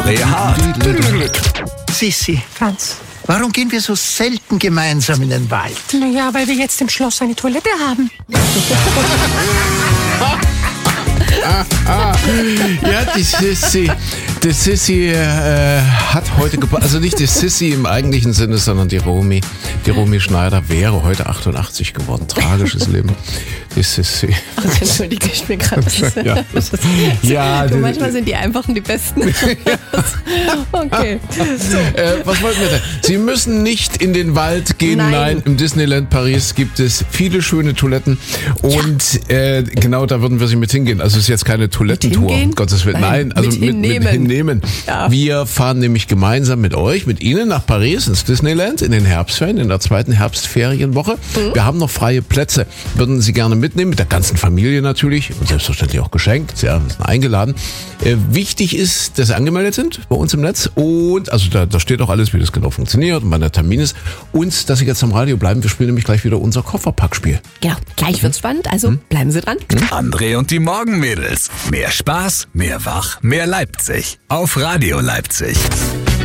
André Hart. Sissi, Franz. warum gehen wir so selten gemeinsam in den Wald? Naja, weil wir jetzt im Schloss eine Toilette haben. Ja, die Sissi. Die Sissi hat heute also nicht die Sissi im eigentlichen Sinne, sondern die Romy. Die Romy Schneider wäre heute 88 geworden. Tragisches Leben. Die Sissi. Entschuldige, ich bin gerade. Ja, Manchmal sind die Einfachen die Besten. Okay. Was wollten wir denn? Sie müssen nicht in den Wald gehen. Nein, im Disneyland Paris gibt es viele schöne Toiletten. Und genau da würden wir Sie mit hingehen. Also es ist jetzt keine Toilettentour, um Gottes Willen. Nein, also mit hinnehmen. Ja. Wir fahren nämlich gemeinsam mit euch, mit Ihnen nach Paris, ins Disneyland, in den Herbstferien, in der zweiten Herbstferienwoche. Wir haben noch freie Plätze. Würden Sie gerne mitnehmen, mit der ganzen Familie natürlich und selbstverständlich auch geschenkt. Ja, wir sind eingeladen. Wichtig ist, dass Sie angemeldet sind bei uns im Netz und also da steht auch alles, wie das genau funktioniert und wann der Termin ist. Und dass Sie jetzt am Radio bleiben. Wir spielen nämlich gleich wieder unser Kofferpackspiel. Genau, gleich wird's spannend, also bleiben Sie dran. André und die Morgenmädels. Mehr Spaß, mehr Wach, mehr Leipzig. Auf Radio Leipzig.